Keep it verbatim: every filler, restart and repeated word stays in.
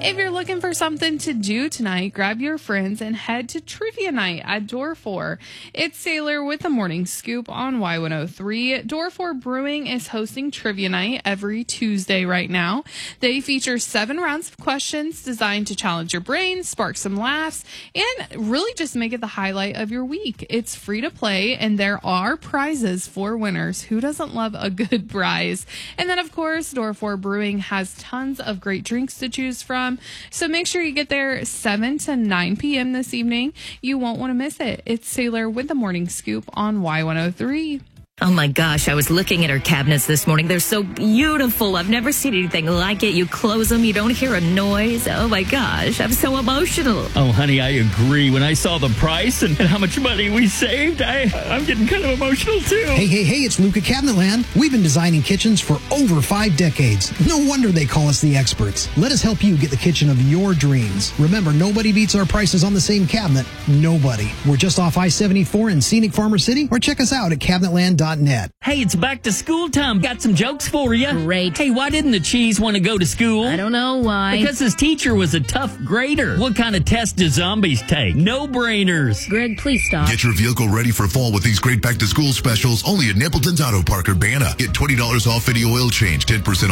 If you're looking for something to do tonight, grab your friends and head to Trivia Night at Door four. It's Taylor with the Morning Scoop on Y one oh three. Door four Brewing is hosting Trivia Night every Tuesday right now. They feature seven rounds of questions designed to challenge your brain, spark some laughs, and really just make it the highlight of your week. It's free to play, and there are prizes for winners. Who doesn't love a good prize? And then, of course, Door four Brewing has tons of great drinks to choose from. So make sure you get there seven to nine p.m. this evening. You won't want to miss it. It's Taylor with the Morning Scoop on Y one oh three. Oh, my gosh. I was looking at her cabinets this morning. They're so beautiful. I've never seen anything like it. You close them, you don't hear a noise. Oh, my gosh. I'm so emotional. Oh, honey, I agree. When I saw the price and, and how much money we saved, I, I'm getting kind of emotional, too. Hey, hey, hey, it's Luke at Cabinetland. We've been designing kitchens for over five decades. No wonder they call us the experts. Let us help you get the kitchen of your dreams. Remember, nobody beats our prices on the same cabinet. Nobody. We're just off I seventy-four in scenic Farmer City, or check us out at cabinetland dot net. Hey, it's back to school time. Got some jokes for you. Great. Hey, why didn't the cheese want to go to school? I don't know why. Because his teacher was a tough grader. What kind of test do zombies take? No-brainers. Greg, please stop. Get your vehicle ready for fall with these great back-to-school specials only at Napleton's Auto Park Urbana. Get twenty dollars off any oil change, ten percent